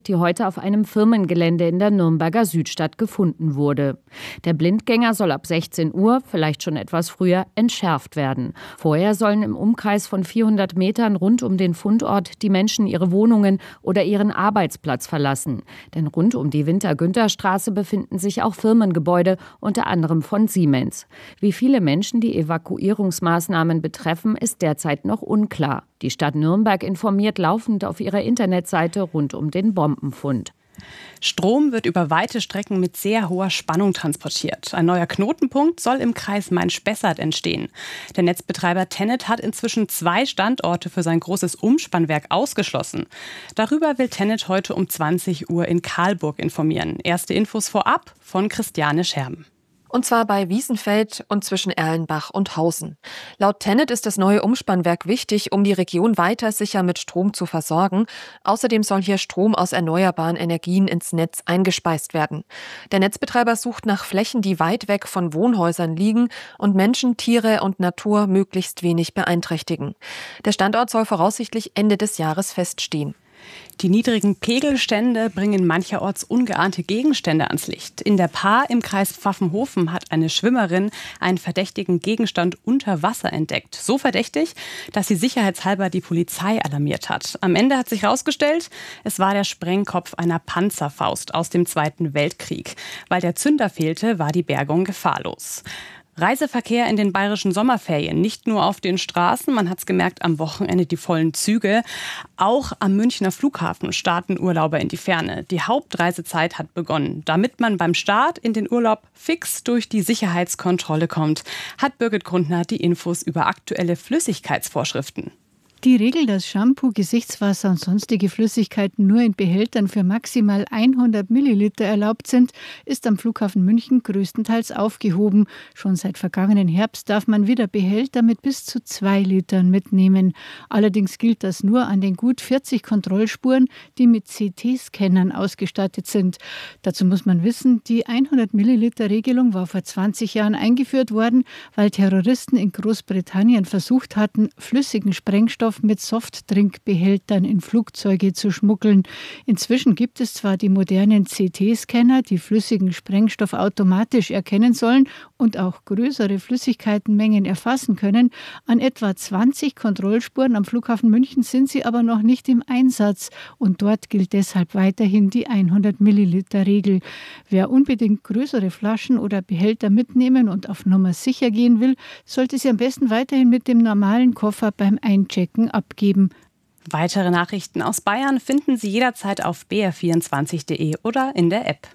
die heute auf einem Firmengelände in der Nürnberger Südstadt gefunden wurde. Der Blindgänger soll ab 16 Uhr, vielleicht schon etwas früher, entschärft werden. Vorher sollen im Umkreis von 400 Metern rund um den Fundort die Menschen ihre Wohnungen oder ihren Arbeitsplatz verlassen. Denn rund um die Winter-Günther-Straße befinden sich auch Firmengebäude, unter anderem von Siemens. Wie viele Menschen die Evakuierungsmaßnahmen betreffen, ist derzeit noch unklar. Die Stadt Nürnberg informiert laufend auf ihrer Internetseite rund um den Bombenfund. Strom wird über weite Strecken mit sehr hoher Spannung transportiert. Ein neuer Knotenpunkt soll im Kreis Main-Spessart entstehen. Der Netzbetreiber TenneT hat inzwischen 2 Standorte für sein großes Umspannwerk ausgeschlossen. Darüber will TenneT heute um 20 Uhr in Karlburg informieren. Erste Infos vorab von Christiane Scherben. Und zwar bei Wiesenfeld und zwischen Erlenbach und Hausen. Laut TenneT ist das neue Umspannwerk wichtig, um die Region weiter sicher mit Strom zu versorgen. Außerdem soll hier Strom aus erneuerbaren Energien ins Netz eingespeist werden. Der Netzbetreiber sucht nach Flächen, die weit weg von Wohnhäusern liegen und Menschen, Tiere und Natur möglichst wenig beeinträchtigen. Der Standort soll voraussichtlich Ende des Jahres feststehen. Die niedrigen Pegelstände bringen mancherorts ungeahnte Gegenstände ans Licht. In der Paar im Kreis Pfaffenhofen hat eine Schwimmerin einen verdächtigen Gegenstand unter Wasser entdeckt. So verdächtig, dass sie sicherheitshalber die Polizei alarmiert hat. Am Ende hat sich herausgestellt, es war der Sprengkopf einer Panzerfaust aus dem Zweiten Weltkrieg. Weil der Zünder fehlte, war die Bergung gefahrlos. Reiseverkehr in den bayerischen Sommerferien, nicht nur auf den Straßen, man hat es gemerkt, am Wochenende die vollen Züge. Auch am Münchner Flughafen starten Urlauber in die Ferne. Die Hauptreisezeit hat begonnen. Damit man beim Start in den Urlaub fix durch die Sicherheitskontrolle kommt, hat Birgit Grundner die Infos über aktuelle Flüssigkeitsvorschriften. Die Regel, dass Shampoo, Gesichtswasser und sonstige Flüssigkeiten nur in Behältern für maximal 100 Milliliter erlaubt sind, ist am Flughafen München größtenteils aufgehoben. Schon seit vergangenen Herbst darf man wieder Behälter mit bis zu 2 Litern mitnehmen. Allerdings gilt das nur an den gut 40 Kontrollspuren, die mit CT-Scannern ausgestattet sind. Dazu muss man wissen, die 100 Milliliter Regelung war vor 20 Jahren eingeführt worden, weil Terroristen in Großbritannien versucht hatten, flüssigen Sprengstoff mit Softdrinkbehältern in Flugzeuge zu schmuggeln. Inzwischen gibt es zwar die modernen CT-Scanner, die flüssigen Sprengstoff automatisch erkennen sollen und auch größere Flüssigkeitenmengen erfassen können. An etwa 20 Kontrollspuren am Flughafen München sind sie aber noch nicht im Einsatz und dort gilt deshalb weiterhin die 100 Milliliter Regel. Wer unbedingt größere Flaschen oder Behälter mitnehmen und auf Nummer sicher gehen will, sollte sie am besten weiterhin mit dem normalen Koffer beim Einchecken abgeben. Weitere Nachrichten aus Bayern finden Sie jederzeit auf br24.de oder in der App.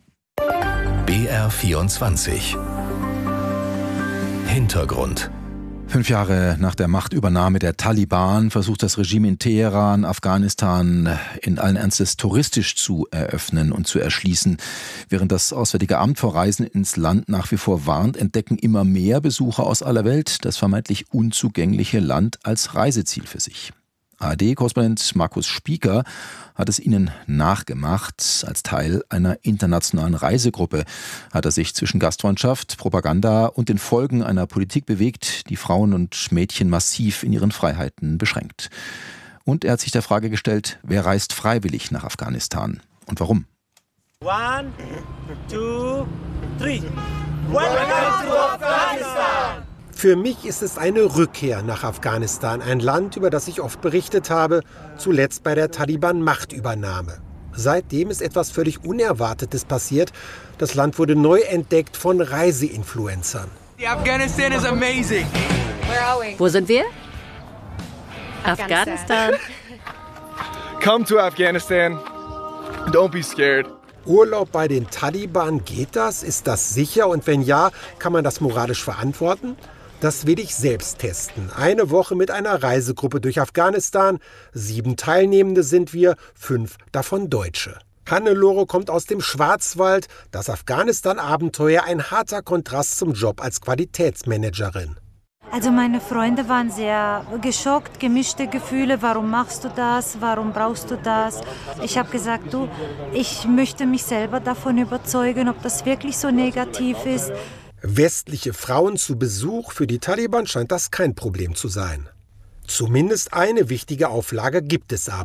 BR24 Hintergrund. 5 Jahre nach der Machtübernahme der Taliban versucht das Regime in Teheran, Afghanistan in allen Ernstes touristisch zu eröffnen und zu erschließen. Während das Auswärtige Amt vor Reisen ins Land nach wie vor warnt, entdecken immer mehr Besucher aus aller Welt das vermeintlich unzugängliche Land als Reiseziel für sich. ARD-Korrespondent Markus Spieker hat es ihnen nachgemacht. Als Teil einer internationalen Reisegruppe hat er sich zwischen Gastfreundschaft, Propaganda und den Folgen einer Politik bewegt, die Frauen und Mädchen massiv in ihren Freiheiten beschränkt. Und er hat sich der Frage gestellt, wer reist freiwillig nach Afghanistan und warum? 1, 2, 3. Welcome to Afghanistan! Für mich ist es eine Rückkehr nach Afghanistan, ein Land, über das ich oft berichtet habe, zuletzt bei der Taliban-Machtübernahme. Seitdem ist etwas völlig Unerwartetes passiert. Das Land wurde neu entdeckt von Reiseinfluencern. Afghanistan is amazing. Wo sind wir? Afghanistan. Come to Afghanistan. Don't be scared. Urlaub bei den Taliban, geht das? Ist das sicher? Und wenn ja, kann man das moralisch verantworten? Das will ich selbst testen. Eine Woche mit einer Reisegruppe durch Afghanistan. 7 Teilnehmende sind wir, 5 davon Deutsche. Hannelore kommt aus dem Schwarzwald. Das Afghanistan-Abenteuer ein harter Kontrast zum Job als Qualitätsmanagerin. Also meine Freunde waren sehr geschockt, gemischte Gefühle. Warum machst du das? Warum brauchst du das? Ich habe gesagt, ich möchte mich selber davon überzeugen, ob das wirklich so negativ ist. Westliche Frauen zu Besuch, für die Taliban scheint das kein Problem zu sein. Zumindest eine wichtige Auflage gibt es aber.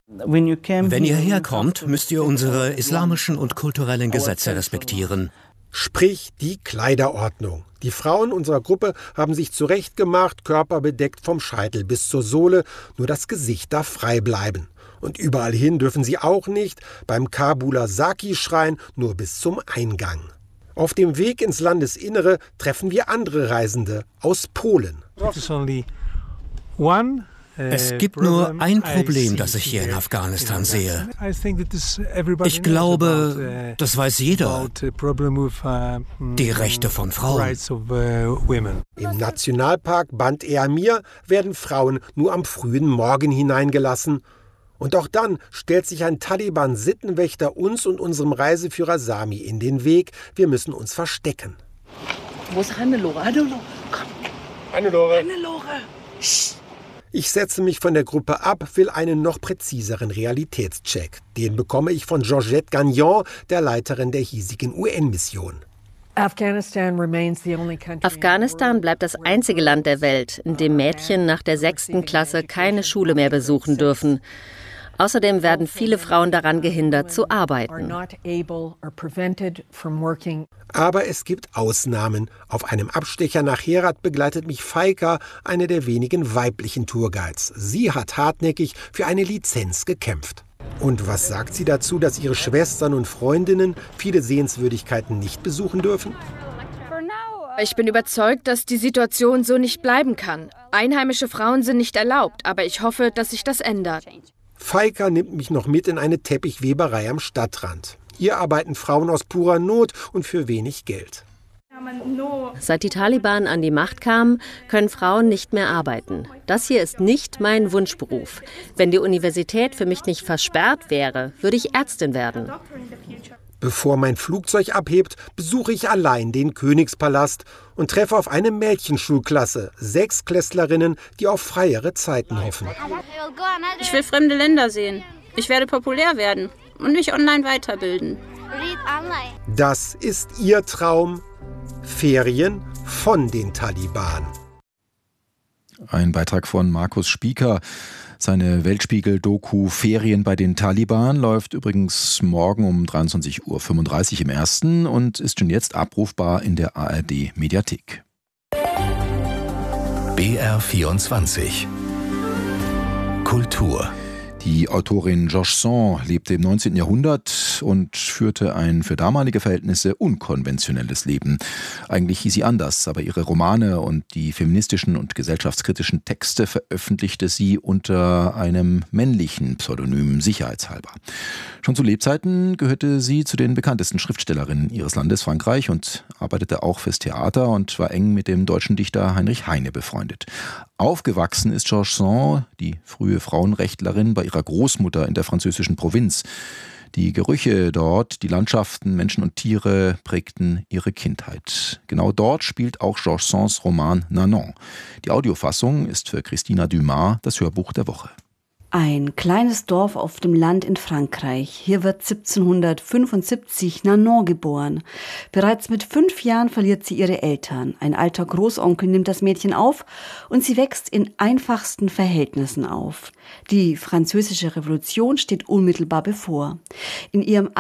Wenn ihr herkommt, müsst ihr unsere islamischen und kulturellen Gesetze respektieren. Sprich die Kleiderordnung. Die Frauen unserer Gruppe haben sich zurechtgemacht, körperbedeckt vom Scheitel bis zur Sohle, nur das Gesicht darf frei bleiben. Und überall hin dürfen sie auch nicht, beim Kabuler Saki-Schrein nur bis zum Eingang. Auf dem Weg ins Landesinnere treffen wir andere Reisende aus Polen. Es gibt nur ein Problem, das ich hier in Afghanistan sehe. Ich glaube, das weiß jeder. Die Rechte von Frauen. Im Nationalpark Band Ermir werden Frauen nur am frühen Morgen hineingelassen. Und auch dann stellt sich ein Taliban-Sittenwächter uns und unserem Reiseführer Sami in den Weg. Wir müssen uns verstecken. Wo ist Hannelore? Hannelore, komm. Hannelore. Hannelore. Ich setze mich von der Gruppe ab, will einen noch präziseren Realitätscheck. Den bekomme ich von Georgette Gagnon, der Leiterin der hiesigen UN-Mission. Afghanistan bleibt das einzige Land der Welt, in dem Mädchen nach der 6. Klasse keine Schule mehr besuchen dürfen. Außerdem werden viele Frauen daran gehindert, zu arbeiten. Aber es gibt Ausnahmen. Auf einem Abstecher nach Herat begleitet mich Faika, eine der wenigen weiblichen Tourguides. Sie hat hartnäckig für eine Lizenz gekämpft. Und was sagt sie dazu, dass ihre Schwestern und Freundinnen viele Sehenswürdigkeiten nicht besuchen dürfen? Ich bin überzeugt, dass die Situation so nicht bleiben kann. Einheimische Frauen sind nicht erlaubt, aber ich hoffe, dass sich das ändert. Faika nimmt mich noch mit in eine Teppichweberei am Stadtrand. Hier arbeiten Frauen aus purer Not und für wenig Geld. Seit die Taliban an die Macht kamen, können Frauen nicht mehr arbeiten. Das hier ist nicht mein Wunschberuf. Wenn die Universität für mich nicht versperrt wäre, würde ich Ärztin werden. Bevor mein Flugzeug abhebt, besuche ich allein den Königspalast und treffe auf eine Mädchenschulklasse, 6 Klässlerinnen, die auf freiere Zeiten hoffen. Ich will fremde Länder sehen. Ich werde populär werden und mich online weiterbilden. Das ist ihr Traum. Ferien von den Taliban. Ein Beitrag von Markus Spieker. Seine Weltspiegel-Doku Ferien bei den Taliban läuft übrigens morgen um 23:35 Uhr im Ersten und ist schon jetzt abrufbar in der ARD-Mediathek. BR24 Kultur. Die Autorin Georges Sand lebte im 19. Jahrhundert und führte ein für damalige Verhältnisse unkonventionelles Leben. Eigentlich hieß sie anders, aber ihre Romane und die feministischen und gesellschaftskritischen Texte veröffentlichte sie unter einem männlichen Pseudonym, sicherheitshalber. Schon zu Lebzeiten gehörte sie zu den bekanntesten Schriftstellerinnen ihres Landes, Frankreich, und arbeitete auch fürs Theater und war eng mit dem deutschen Dichter Heinrich Heine befreundet. Aufgewachsen ist Georges Sand, die frühe Frauenrechtlerin, bei ihrer Großmutter in der französischen Provinz. Die Gerüche dort, die Landschaften, Menschen und Tiere prägten ihre Kindheit. Genau dort spielt auch Georges Sands Roman Nanon. Die Audiofassung ist für Christina Dumas das Hörbuch der Woche. Ein kleines Dorf auf dem Land in Frankreich. Hier wird 1775 Nanon geboren. Bereits mit 5 Jahren verliert sie ihre Eltern. Ein alter Großonkel nimmt das Mädchen auf und sie wächst in einfachsten Verhältnissen auf. Die Französische Revolution steht unmittelbar bevor. In ihrem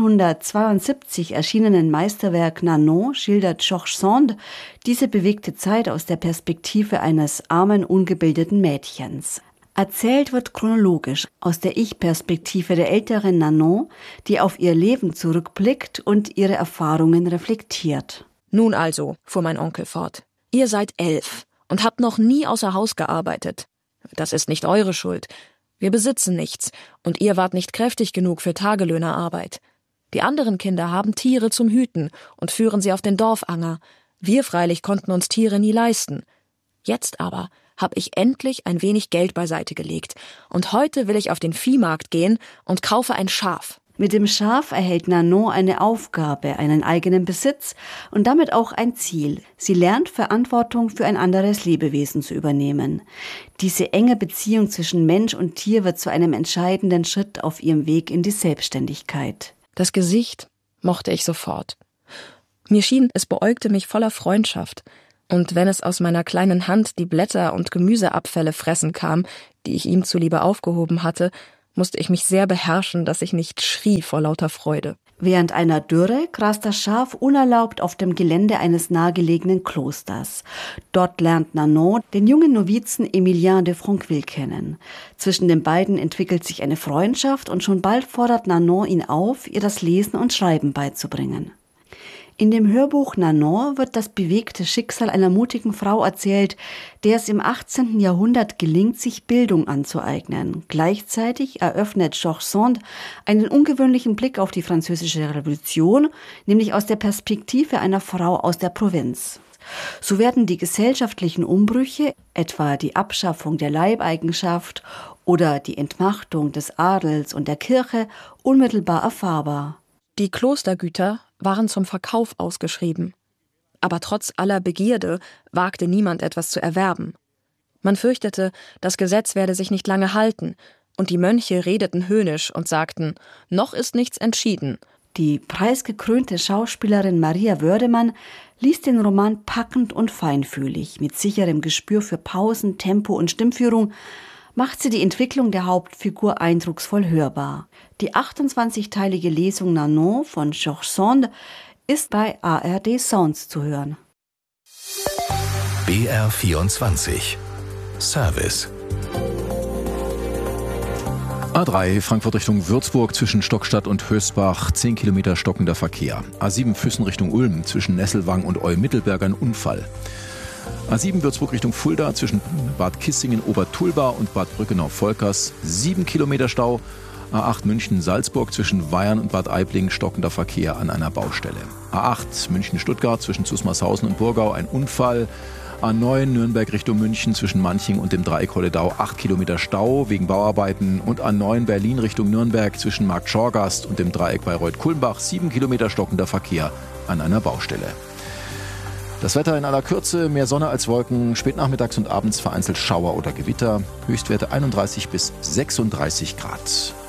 1872 erschienenen Meisterwerk Nanon schildert Georges Sand diese bewegte Zeit aus der Perspektive eines armen, ungebildeten Mädchens. Erzählt wird chronologisch aus der Ich-Perspektive der älteren Nanon, die auf ihr Leben zurückblickt und ihre Erfahrungen reflektiert. Nun also, fuhr mein Onkel fort, ihr seid 11 und habt noch nie außer Haus gearbeitet. Das ist nicht eure Schuld. Wir besitzen nichts und ihr wart nicht kräftig genug für Tagelöhnerarbeit. Die anderen Kinder haben Tiere zum Hüten und führen sie auf den Dorfanger. Wir freilich konnten uns Tiere nie leisten. Jetzt aber habe ich endlich ein wenig Geld beiseite gelegt. Und heute will ich auf den Viehmarkt gehen und kaufe ein Schaf. Mit dem Schaf erhält Nanon eine Aufgabe, einen eigenen Besitz und damit auch ein Ziel. Sie lernt, Verantwortung für ein anderes Lebewesen zu übernehmen. Diese enge Beziehung zwischen Mensch und Tier wird zu einem entscheidenden Schritt auf ihrem Weg in die Selbstständigkeit. Das Gesicht mochte ich sofort. Mir schien, es beäugte mich voller Freundschaft. Und wenn es aus meiner kleinen Hand die Blätter und Gemüseabfälle fressen kam, die ich ihm zuliebe aufgehoben hatte, musste ich mich sehr beherrschen, dass ich nicht schrie vor lauter Freude. Während einer Dürre grast das Schaf unerlaubt auf dem Gelände eines nahegelegenen Klosters. Dort lernt Nanon den jungen Novizen Emilien de Franqueville kennen. Zwischen den beiden entwickelt sich eine Freundschaft und schon bald fordert Nanon ihn auf, ihr das Lesen und Schreiben beizubringen. In dem Hörbuch Nanon wird das bewegte Schicksal einer mutigen Frau erzählt, der es im 18. Jahrhundert gelingt, sich Bildung anzueignen. Gleichzeitig eröffnet George Sand einen ungewöhnlichen Blick auf die französische Revolution, nämlich aus der Perspektive einer Frau aus der Provinz. So werden die gesellschaftlichen Umbrüche, etwa die Abschaffung der Leibeigenschaft oder die Entmachtung des Adels und der Kirche, unmittelbar erfahrbar. Die Klostergüter waren zum Verkauf ausgeschrieben. Aber trotz aller Begierde wagte niemand etwas zu erwerben. Man fürchtete, das Gesetz werde sich nicht lange halten, und die Mönche redeten höhnisch und sagten, noch ist nichts entschieden. Die preisgekrönte Schauspielerin Maria Wördemann liest den Roman packend und feinfühlig. Mit sicherem Gespür für Pausen, Tempo und Stimmführung macht sie die Entwicklung der Hauptfigur eindrucksvoll hörbar. Die 28-teilige Lesung Nanon von George Sand ist bei ARD Sounds zu hören. BR24 Service A3 Frankfurt Richtung Würzburg zwischen Stockstadt und Hösbach 10 Kilometer stockender Verkehr. A7 Füssen Richtung Ulm zwischen Nesselwang und Eumittelberg ein Unfall. A7 Würzburg Richtung Fulda zwischen Bad Kissingen, Obertulba und Bad Brückenau-Volkers 7 Kilometer Stau. A8 München-Salzburg zwischen Weyern und Bad Aibling stockender Verkehr an einer Baustelle. A8 München-Stuttgart zwischen Zusmarshausen und Burgau ein Unfall. A9 Nürnberg Richtung München zwischen Manching und dem Dreieck Holledau 8 Kilometer Stau wegen Bauarbeiten. Und A9 Berlin Richtung Nürnberg zwischen Markt Schorgast und dem Dreieck Bayreuth-Kulmbach 7 Kilometer stockender Verkehr an einer Baustelle. Das Wetter in aller Kürze, mehr Sonne als Wolken, spätnachmittags und abends vereinzelt Schauer oder Gewitter, Höchstwerte 31 bis 36 Grad.